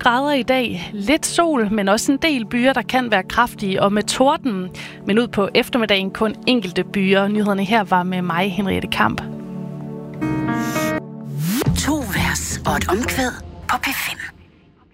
grader i dag. Lidt sol, men også en del byer, der kan være kraftige og med torden. Men ud på eftermiddagen kun enkelte byer. Nyhederne her var med mig, Henriette Kamp. 2 vers og et omkvæd på P5.